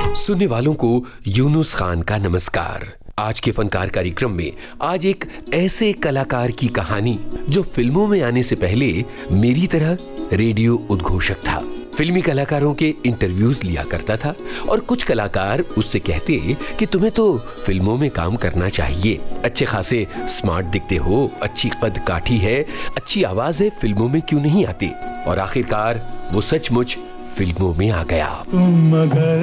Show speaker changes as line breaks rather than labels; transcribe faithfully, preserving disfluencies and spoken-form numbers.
सुनने वालों को यूनुस खान का नमस्कार। आज के फनकार कार्यक्रम में आज एक ऐसे कलाकार की कहानी जो फिल्मों में आने से पहले मेरी तरह रेडियो उद्घोषक था। फिल्मी कलाकारों के इंटरव्यूज लिया करता था और कुछ कलाकार उससे कहते कि तुम्हें तो फिल्मों में काम करना चाहिए, अच्छे खासे स्मार्ट दिखते हो, अच्छी कद काठी है, अच्छी आवाज है, फिल्मों में क्यों नहीं आते। और आखिरकार वो सचमुच फिल्मों में आ गया।